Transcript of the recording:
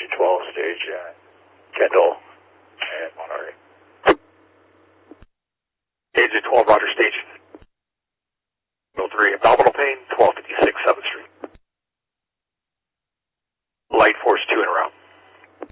Agent 12, stage Kendall and Monterey. Agent 12, Roger, stage 03, abdominal pain, 1256 7th